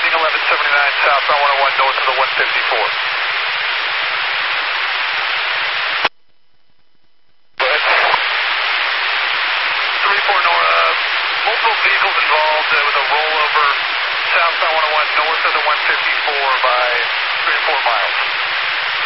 Heading 1179 southbound 101 north of the 154. Go ahead. 34 north, multiple vehicles involved with a rollover southbound 101 north of the 154 by 3 to 4 miles.